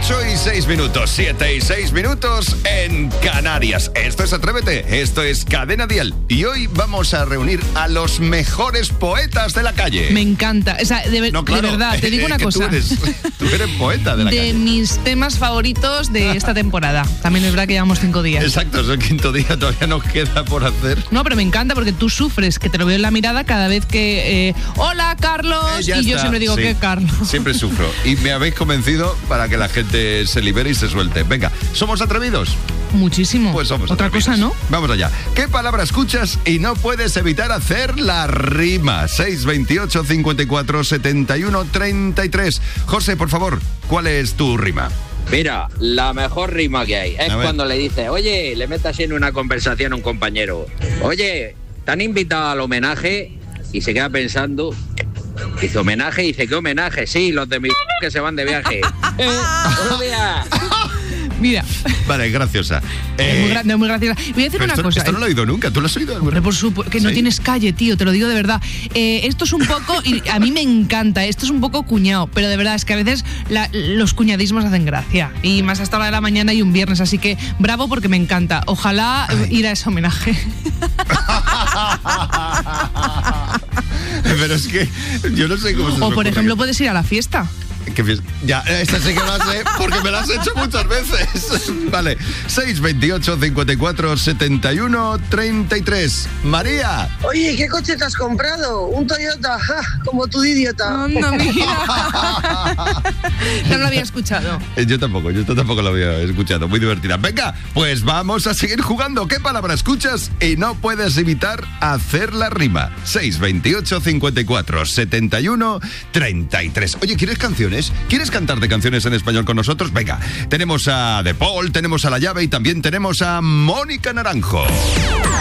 8:06, 7:06 en Canarias. Esto es Atrévete, esto es Cadena Dial. Y hoy vamos a reunir a los mejores poetas de la calle. Me encanta. O sea, de verdad, te digo una cosa. Tú eres poeta de la calle. De mis temas favoritos de esta temporada. También es verdad que llevamos 5 días. Exacto, es el 5.º día, todavía nos queda por hacer. No, pero me encanta porque tú sufres, que te lo veo en la mirada cada vez que... hola, Carlos. Y yo siempre digo, ¿qué, Carlos? Siempre sufro. Y me habéis convencido para que la gente se libere y se suelte. Venga, ¿somos atrevidos? Muchísimo. Pues somos otra atrevidos. Cosa, ¿no? Vamos allá. ¿Qué palabra escuchas y no puedes evitar hacer la rima? 628 54 71 33. José, por favor, ¿cuál es tu rima? Mira, la mejor rima que hay es cuando le dices, oye, le metas en una conversación a un compañero, oye, ¿te han invitado al homenaje? Y se queda pensando, dice, ¿homenaje? Y dice, ¿qué homenaje? Sí, los de mi que se van de viaje. ¡Buenos días! Mira. Vale, graciosa. Es muy graciosa. Voy a decir una cosa. Esto no lo he oído nunca. ¿Tú lo has oído? Hombre, por supuesto, que no tienes calle, tío, te lo digo de verdad. Esto es un poco, y a mí me encanta, esto es un poco cuñado, pero de verdad es que a veces los cuñadismos hacen gracia. Y más hasta la hora de la mañana y un viernes, así que bravo porque me encanta. Ojalá ir a ese homenaje. Pero es que yo no sé cómo se O por ejemplo, puedes ir a la fiesta. ¿Qué fiesta? Ya, esta sí que la sé porque me la has hecho muchas veces. Vale, 628 54 71 33. María. Oye, ¿qué coche te has comprado? Un Toyota, como tu idiota. No, mira. No lo había escuchado. Yo tampoco lo había escuchado. Muy divertida. Venga, pues vamos a seguir jugando. ¿Qué palabra escuchas y no puedes evitar hacer la rima? 628 54 71 33. Oye, ¿quieres canciones? ¿Quieres cantarte canciones en español con nosotros? Venga, tenemos a De Paul, tenemos a La Llave y también tenemos a Mónica Naranjo.